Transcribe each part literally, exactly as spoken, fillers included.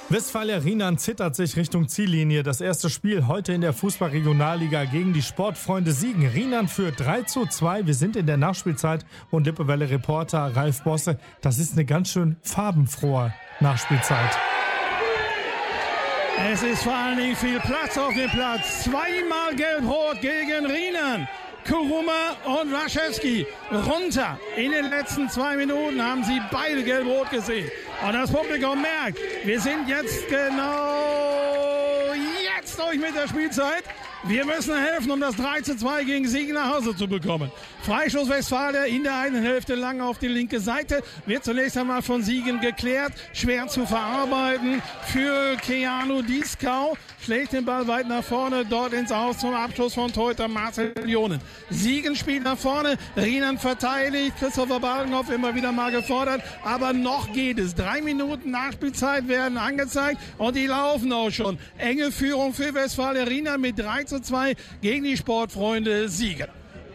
Westfalia Rienan zittert sich Richtung Ziellinie. Das erste Spiel heute in der Fußball-Regionalliga gegen die Sportfreunde Siegen. Rienan führt drei zu zwei. Wir sind in der Nachspielzeit und Lippewelle-Reporter Ralf Bosse. Das ist eine ganz schön farbenfrohe Nachspielzeit. Es ist vor allen Dingen viel Platz auf dem Platz. Zweimal Gelb-Rot gegen Rienan. Kuruma und Waschewski runter. In den letzten zwei Minuten haben sie beide Gelb-Rot gesehen. Und das Publikum merkt, wir sind jetzt genau jetzt durch mit der Spielzeit. Wir müssen helfen, um das drei zu zwei gegen Siegen nach Hause zu bekommen. Freistoß Westfalia in der einen Hälfte lang auf die linke Seite. Wird zunächst einmal von Siegen geklärt. Schwer zu verarbeiten für Keanu Dieskau. Schlägt den Ball weit nach vorne, dort ins Aus zum Abschluss von Torhüter Marcel Jonen. Siegen spielt nach vorne, Rienan verteidigt, Christopher Baldenkopf immer wieder mal gefordert, aber noch geht es. Drei Minuten Nachspielzeit werden angezeigt und die laufen auch schon. Enge Führung für Westfalia Rienan mit drei zu zwei gegen die Sportfreunde Siegen.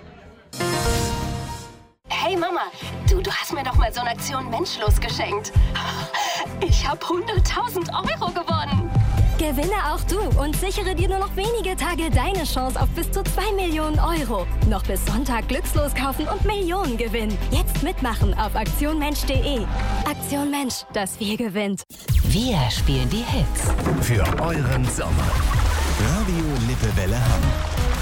Hey Mama, du, du hast mir doch mal so eine Aktion Menschlos geschenkt. Ich habe hunderttausend Euro gewonnen. Gewinne auch du und sichere dir nur noch wenige Tage deine Chance auf bis zu zwei Millionen Euro. Noch bis Sonntag Glückslos kaufen und Millionen gewinnen. Jetzt mitmachen auf aktion mensch punkt de. Aktion Mensch, das Wir gewinnt. Wir spielen die Hits. Für euren Sommer. Radio Lippewelle Hamm.